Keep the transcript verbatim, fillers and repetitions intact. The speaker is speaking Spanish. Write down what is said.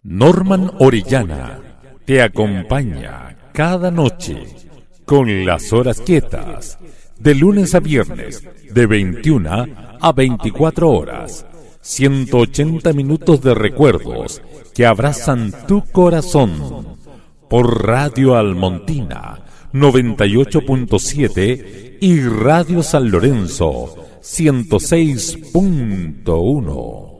Norman Orellana te acompaña cada noche con las horas quietas, de lunes a viernes, de veintiuna a veinticuatro horas. ciento ochenta minutos de recuerdos que abrazan tu corazón. Por Radio Almontina noventa y ocho punto siete y Radio San Lorenzo ciento seis punto uno.